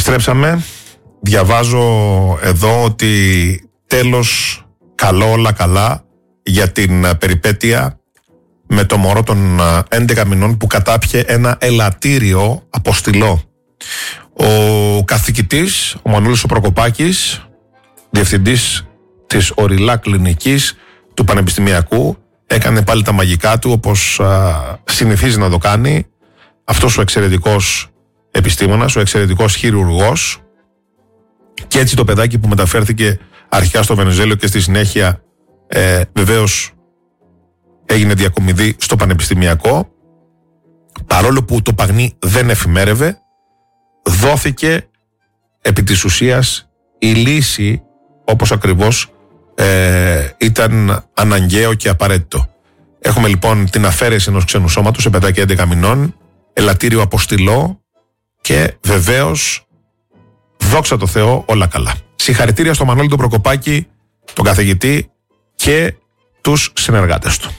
Επιστρέψαμε. Διαβάζω εδώ ότι τέλος καλό, όλα καλά για την περιπέτεια με το μωρό των 11 μηνών που κατάπιε ένα ελαττήριο αποστηλό. Ο καθηγητής, ο Μανώλης ο Προκοπάκης, διευθυντής της Ορειλά Κλινικής του Πανεπιστημιακού, έκανε πάλι τα μαγικά του όπως συνηθίζει να το κάνει αυτός ο εξαιρετικός επιστήμονας, ο εξαιρετικός χειρουργός, και έτσι το παιδάκι που μεταφέρθηκε αρχικά στο Βενιζέλιο και στη συνέχεια βεβαίως έγινε διακομιδή στο Πανεπιστημιακό, παρόλο που το παγνί δεν εφημέρευε, δόθηκε επί της ουσίας η λύση όπως ακριβώς ήταν αναγκαίο και απαραίτητο. Έχουμε λοιπόν την αφαίρεση ενός ξένου σώματος σε παιδάκι 11 μηνών, ελαττήριο αποστηλό και βεβαίως, δόξα τω Θεώ, όλα καλά. Συγχαρητήρια στο Μανώλη τον Προκοπάκη, τον καθηγητή και τους συνεργάτες του.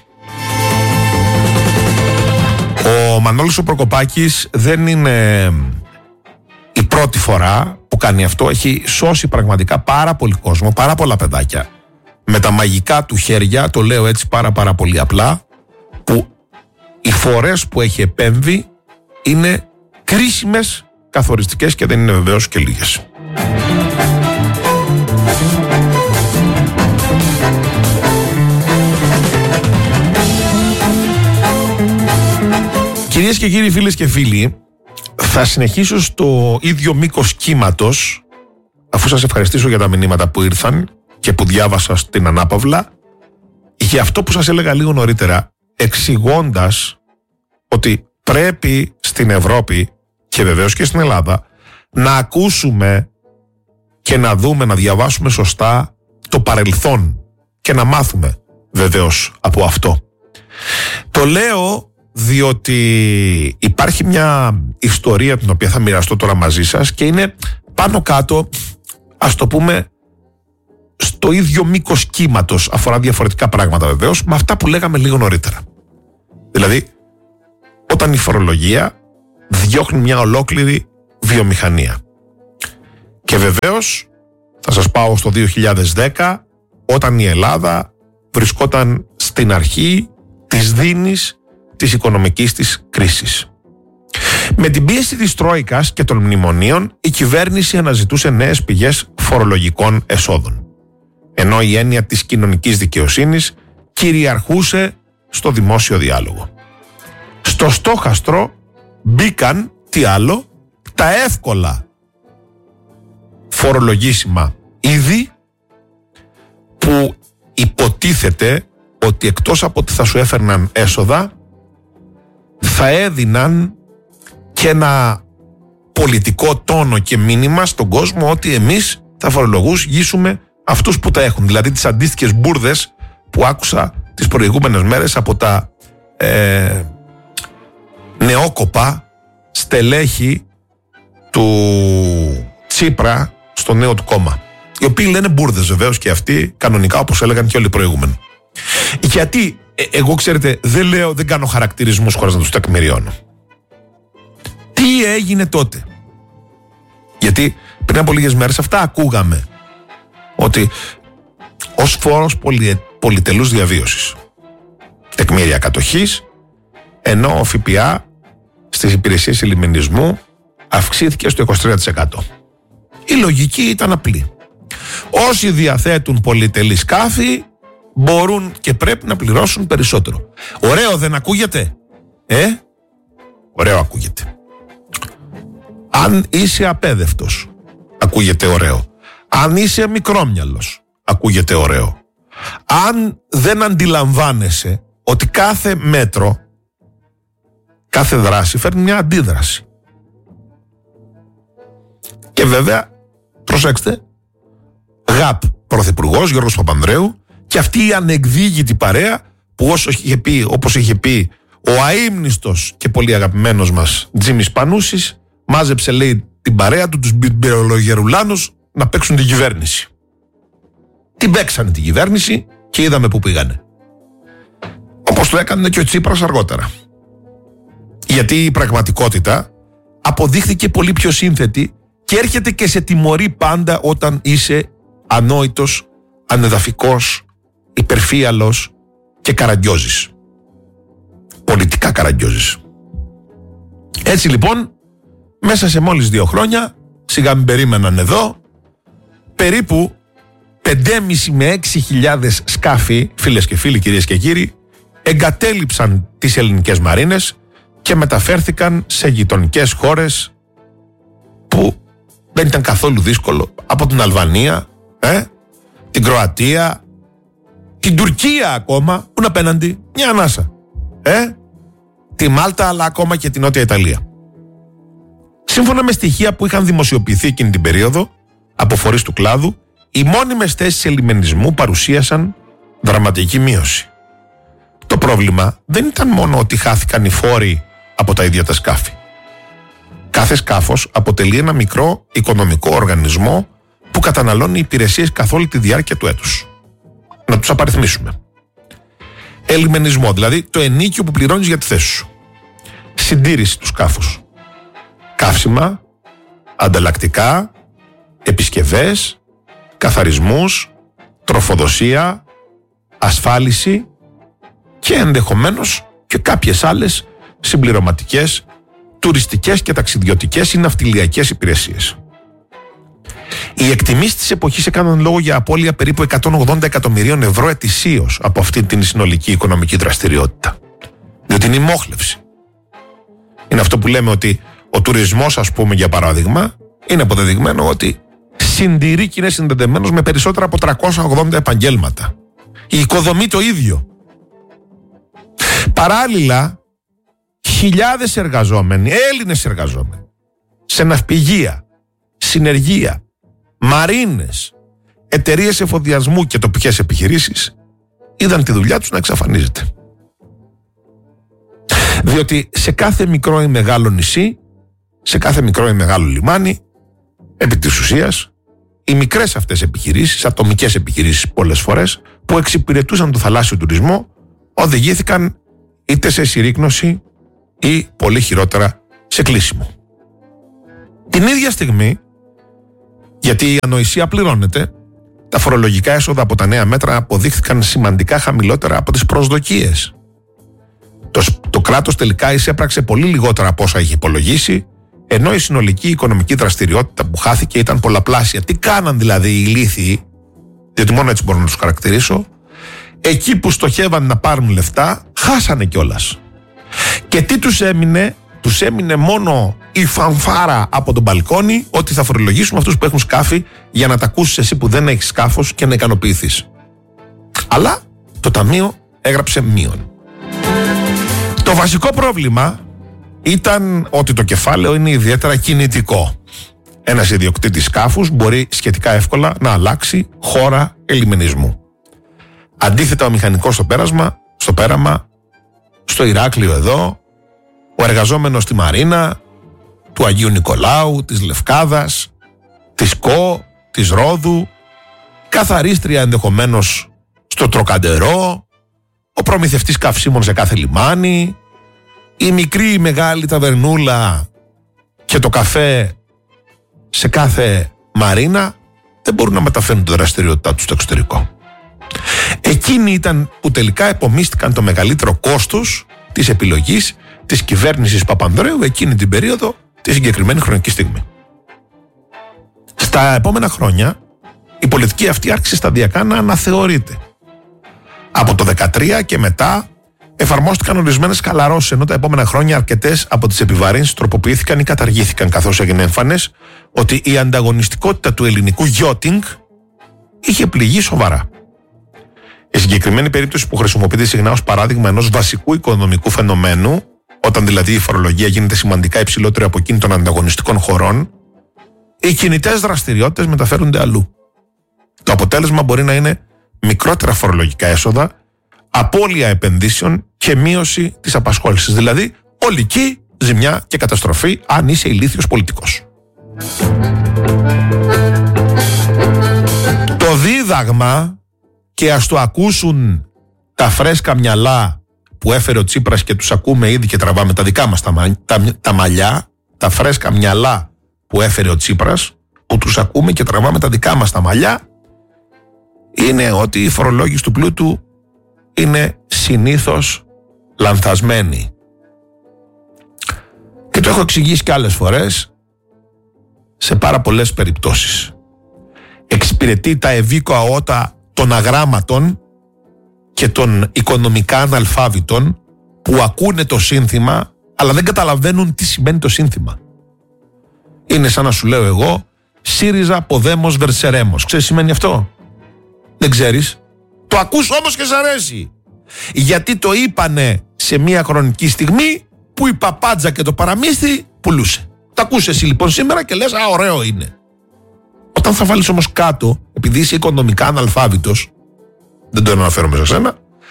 Ο Μανώλης ο Προκοπάκης δεν είναι η πρώτη φορά που κάνει αυτό. Έχει σώσει πραγματικά πάρα πολύ κόσμο, πάρα πολλά παιδάκια με τα μαγικά του χέρια, το λέω έτσι πάρα πολύ απλά, που οι φορές που έχει επέμβει είναι κρίσιμες, καθοριστικές και δεν είναι βεβαίως και λίγες. Κυρίες και κύριοι, φίλες και φίλοι, θα συνεχίσω στο ίδιο μήκος κύματος, αφού σας ευχαριστήσω για τα μηνύματα που ήρθαν και που διάβασα στην ανάπαυλα, για αυτό που σας έλεγα λίγο νωρίτερα, εξηγώντας ότι πρέπει στην Ευρώπη και βεβαίως και στην Ελλάδα να ακούσουμε και να δούμε, να διαβάσουμε σωστά το παρελθόν και να μάθουμε βεβαίως από αυτό. Το λέω διότι υπάρχει μια ιστορία την οποία θα μοιραστώ τώρα μαζί σας και είναι πάνω κάτω, ας το πούμε, στο ίδιο μήκος κύματος, αφορά διαφορετικά πράγματα βεβαίως, με αυτά που λέγαμε λίγο νωρίτερα. Δηλαδή, όταν η φορολογία διώχνει μια ολόκληρη βιομηχανία. Και βεβαίως θα σας πάω στο 2010, όταν η Ελλάδα βρισκόταν στην αρχή της δίνης της οικονομικής της κρίσης. Με την πίεση της Τρόικας και των μνημονίων, η κυβέρνηση αναζητούσε νέες πηγές φορολογικών εσόδων, ενώ η έννοια της κοινωνικής δικαιοσύνης κυριαρχούσε στο δημόσιο διάλογο. Στο στόχαστρο μπήκαν, τι άλλο, τα εύκολα φορολογήσιμα είδη που υποτίθεται ότι εκτός από ότι θα σου έφερναν έσοδα, θα έδιναν και ένα πολιτικό τόνο και μήνυμα στον κόσμο ότι εμείς θα φορολογήσουμε αυτούς που τα έχουν. Δηλαδή τις αντίστοιχες μπουρδες που άκουσα τις προηγούμενες μέρες από τα νεόκοπα στελέχη του Τσίπρα στο νέο του κόμμα, οι οποίοι λένε μπουρδες βεβαίως και αυτοί, κανονικά, όπως έλεγαν και όλοι οι προηγούμενοι. Γιατί εγώ, ξέρετε, δεν κάνω χαρακτηρισμούς χωρίς να τους τεκμηριώνω. Τι έγινε τότε? Γιατί πριν από λίγες μέρες αυτά ακούγαμε, ότι ως φόρος πολυτελούς διαβίωσης, τεκμήρια κατοχής, ενώ ο ΦΠΑ στις υπηρεσίες ελιμενισμού αυξήθηκε στο 23%. Η λογική ήταν απλή. Όσοι διαθέτουν πολυτελή σκάφη μπορούν και πρέπει να πληρώσουν περισσότερο. Ωραίο δεν ακούγεται? Ωραίο ακούγεται. Αν είσαι απέδευτος, ακούγεται ωραίο. Αν είσαι μικρόμυαλος, ακούγεται ωραίο. Αν δεν αντιλαμβάνεσαι ότι κάθε μέτρο, κάθε δράση φέρνει μια αντίδραση. Και βέβαια, προσέξτε, ΓΑΠ πρωθυπουργός Γιώργος Παπανδρέου και αυτή η ανεκδίγητη παρέα που όπως είχε πει ο αείμνηστος και πολύ αγαπημένος μας Τζίμις Πανούσης, μάζεψε, λέει, την παρέα του, τους μπιρολογερουλάνους, να παίξουν την κυβέρνηση. Την παίξανε την κυβέρνηση και είδαμε που πήγανε. Όπως το έκανε και ο Τσίπρας αργότερα. Γιατί η πραγματικότητα αποδείχθηκε πολύ πιο σύνθετη και έρχεται και σε τιμωρεί πάντα όταν είσαι ανόητος, ανεδαφικός, υπερφύαλος και καραγκιόζης. Πολιτικά καραγκιόζης. Έτσι λοιπόν, μέσα σε μόλις 2 χρόνια, σιγά μην περίμεναν εδώ, περίπου 5.500 με 6.000 σκάφη, φίλες και φίλοι, κυρίες και κύριοι, εγκατέλειψαν τις ελληνικές μαρίνες και μεταφέρθηκαν σε γειτονικές χώρες που δεν ήταν καθόλου δύσκολο, από την Αλβανία, την Κροατία, την Τουρκία ακόμα, που είναι απέναντι, μια ανάσα, τη Μάλτα, αλλά ακόμα και την Νότια Ιταλία. Σύμφωνα με στοιχεία που είχαν δημοσιοποιηθεί εκείνη την περίοδο από φορείς του κλάδου, οι μόνιμες θέσεις ελιμενισμού παρουσίασαν δραματική μείωση. Το πρόβλημα δεν ήταν μόνο ότι χάθηκαν οι φόροι από τα ίδια τα σκάφη. Κάθε σκάφος αποτελεί ένα μικρό οικονομικό οργανισμό που καταναλώνει υπηρεσίες καθ' όλη τη διάρκεια του έτους. Να τους απαριθμίσουμε. Ελιμενισμό, δηλαδή το ενίκιο που πληρώνεις για τη θέση σου. Συντήρηση του σκάφους. Καύσιμα, ανταλλακτικά, επισκευές, καθαρισμούς, τροφοδοσία, ασφάλιση και ενδεχομένως και κάποιες άλλες συμπληρωματικές, τουριστικές και ταξιδιωτικές ή ναυτιλιακές υπηρεσίες. Οι εκτιμήσεις της εποχής έκαναν λόγο για απώλεια περίπου 180 εκατομμυρίων ευρώ ετησίως από αυτή την συνολική οικονομική δραστηριότητα. Διότι είναι η μόχλευση. Είναι αυτό που λέμε ότι ο τουρισμός, ας πούμε, για παράδειγμα, είναι αποδεδειγμένο ότι συντηρεί και είναι συνδεδεμένος με περισσότερα από 380 επαγγέλματα. Η οικοδομή το ίδιο. Παράλληλα, χιλιάδες εργαζόμενοι, Έλληνες εργαζόμενοι, σε ναυπηγεία, συνεργεία, μαρίνες, εταιρείες εφοδιασμού και τοπικές επιχειρήσεις, είδαν τη δουλειά τους να εξαφανίζεται. Διότι σε κάθε μικρό ή μεγάλο νησί, σε κάθε μικρό ή μεγάλο λιμάνι, επί της ουσίας, οι μικρές αυτές επιχειρήσεις, ατομικές επιχειρήσεις πολλές φορές, που εξυπηρετούσαν το θαλάσσιο τουρισμό, οδηγήθηκαν είτε σε συρρίκνωση ή πολύ χειρότερα σε κλείσιμο. Την ίδια στιγμή, γιατί η ανοησία πληρώνεται, τα φορολογικά έσοδα από τα νέα μέτρα αποδείχθηκαν σημαντικά χαμηλότερα από τις προσδοκίες. Το κράτος τελικά εισέπραξε πολύ λιγότερα από όσα είχε υπολογίσει, ενώ η συνολική οικονομική δραστηριότητα που χάθηκε ήταν πολλαπλάσια. Τι κάναν δηλαδή οι ηλίθιοι, διότι μόνο έτσι μπορώ να τους χαρακτηρίσω, εκεί που στοχεύαν να πάρουν λεφτά, χάσανε κιόλας. Και τι τους έμεινε? Τους έμεινε μόνο η φανφάρα από τον μπαλκόνι ότι θα φορολογήσουμε αυτούς που έχουν σκάφη για να τα ακούσεις εσύ που δεν έχεις σκάφος και να ικανοποιηθείς. Αλλά το ταμείο έγραψε μείον. Το βασικό πρόβλημα ήταν ότι το κεφάλαιο είναι ιδιαίτερα κινητικό. Ένας ιδιοκτήτης σκάφους μπορεί σχετικά εύκολα να αλλάξει χώρα ελιμενισμού. Αντίθετα, ο μηχανικός στο πέραμα, στο Ηράκλειο εδώ, ο εργαζόμενος στη Μαρίνα, του Αγίου Νικολάου, της Λευκάδας, της ΚΟ, της Ρόδου, καθαρίστρια ενδεχομένως στο Τροκαντερό, ο προμηθευτής καυσίμων σε κάθε λιμάνι, η μικρή ή μεγάλη ταβερνούλα και το καφέ σε κάθε μαρίνα δεν μπορούν να μεταφέρουν τη δραστηριότητά τους στο εξωτερικό. Εκείνοι ήταν που τελικά επομίστηκαν το μεγαλύτερο κόστος της επιλογής της κυβέρνησης Παπανδρέου εκείνη την περίοδο, τη συγκεκριμένη χρονική στιγμή. Στα επόμενα χρόνια η πολιτική αυτή άρχισε σταδιακά να αναθεωρείται. Από το 2013 και μετά εφαρμόστηκαν ορισμένες χαλαρώσεις, ενώ τα επόμενα χρόνια αρκετές από τις επιβαρύνσεις τροποποιήθηκαν ή καταργήθηκαν, καθώς έγινε εμφανές ότι η ανταγωνιστικότητα του ελληνικού yachting είχε πληγεί σοβαρά. Η συγκεκριμένη περίπτωση που χρησιμοποιείται συχνά ως παράδειγμα ενός βασικού οικονομικού φαινομένου, όταν δηλαδή η φορολογία γίνεται σημαντικά υψηλότερη από εκείνη των ανταγωνιστικών χωρών, οι κινητές δραστηριότητες μεταφέρονται αλλού. Το αποτέλεσμα μπορεί να είναι μικρότερα φορολογικά έσοδα, απώλεια επενδύσεων και μείωση της απασχόλησης. Δηλαδή, ολική ζημιά και καταστροφή αν είσαι ηλίθιος πολιτικός. Το δίδαγμα, και ας το ακούσουν τα φρέσκα μυαλά που έφερε ο Τσίπρας και τους ακούμε ήδη και τραβάμε τα δικά μας τα μαλλιά, τα φρέσκα μυαλά που έφερε ο Τσίπρας, που τους ακούμε και τραβάμε τα δικά μας τα μαλλιά, είναι ότι η φορολόγηση του πλούτου είναι συνήθως λανθασμένη. Και το έχω εξηγήσει και άλλες φορές σε πάρα πολλές περιπτώσεις. Εξυπηρετεί τα ευήκοα ότα των αγράμματων και των οικονομικά αναλφάβητων που ακούνε το σύνθημα αλλά δεν καταλαβαίνουν τι σημαίνει το σύνθημα. Είναι σαν να σου λέω εγώ ΣΥΡΙΖΑ Ποδέμος Βερσερέμος. Ξέρεις τι σημαίνει αυτό? Δεν ξέρεις. Το ακούς όμως και σ' αρέσει. Γιατί το είπανε σε μια χρονική στιγμή που η παπάντζα και το παραμύθι πουλούσε. Το ακούς εσύ λοιπόν σήμερα και λες α, ωραίο είναι. Όταν θα βάλεις όμως κάτω, επειδή είσαι οικονομικά αναλφάβητος, δεν το αναφέρω μέσα σε σένα,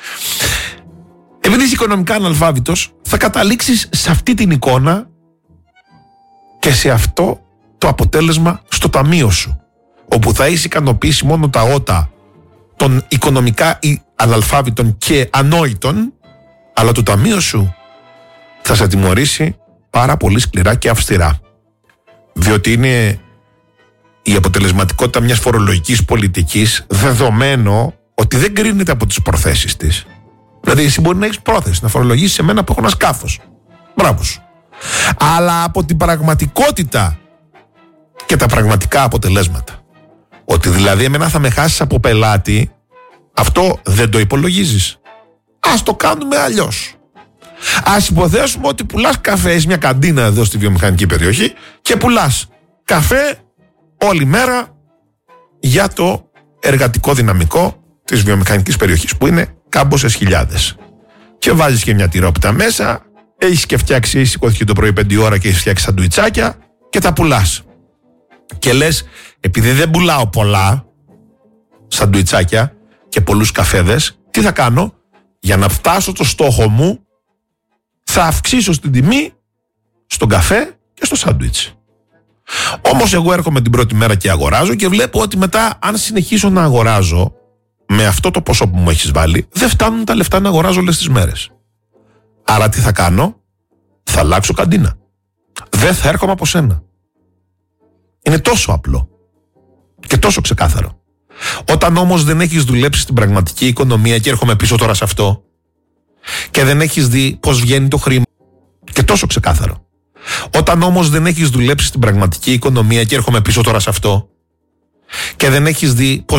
επειδή είσαι οικονομικά αναλφάβητος, θα καταλήξεις σε αυτή την εικόνα και σε αυτό το αποτέλεσμα στο ταμείο σου, όπου θα είσαι ικανοποιήσει μόνο τα ότα των οικονομικά αναλφάβητων και ανόητων, αλλά το ταμείο σου θα σε τιμωρήσει πάρα πολύ σκληρά και αυστηρά. Διότι είναι η αποτελεσματικότητα μιας φορολογικής πολιτικής δεδομένο ότι δεν κρίνεται από τις προθέσεις της. Δηλαδή εσύ μπορεί να έχεις πρόθεση να φορολογήσεις εμένα που έχω ένα σκάφος. Μπράβο σου. Αλλά από την πραγματικότητα και τα πραγματικά αποτελέσματα. Ότι δηλαδή εμένα θα με χάσεις από πελάτη, αυτό δεν το υπολογίζεις. Ας το κάνουμε αλλιώς. Ας υποθέσουμε ότι πουλάς καφέ, έχεις μια καντίνα εδώ στη βιομηχανική περιοχή και πουλάς καφέ όλη μέρα για το εργατικό δυναμικό της βιομηχανικής περιοχής που είναι κάμποσες χιλιάδες. Και βάζεις και μια τυρόπιτα μέσα, έχεις και φτιάξει, σηκώθηκε το πρωί 5 ώρα και έχεις φτιάξει σαντουιτσάκια και τα πουλάς. Και λες, επειδή δεν πουλάω πολλά σαντουιτσάκια και πολλούς καφέδες, τι θα κάνω? Για να φτάσω το στόχο μου θα αυξήσω στην τιμή στον καφέ και στο σάντουιτς. Όμως εγώ έρχομαι την πρώτη μέρα και αγοράζω και βλέπω ότι μετά αν συνεχίσω να αγοράζω με αυτό το ποσό που μου έχεις βάλει, δεν φτάνουν τα λεφτά να αγοράζω όλες τις μέρες. Άρα τι θα κάνω? Θα αλλάξω καντίνα. Δεν θα έρχομαι από σένα. Είναι τόσο απλό και τόσο ξεκάθαρο. Όταν όμως δεν έχεις δουλέψει στην πραγματική οικονομία, και έρχομαι πίσω τώρα σε αυτό, και δεν έχεις δει πώς βγαίνει το χρήμα, και τόσο ξεκάθαρο. Όταν όμως δεν έχεις δουλέψει στην πραγματική οικονομία, και έρχομαι πίσω τώρα σε αυτό, και δεν έχεις δει πώς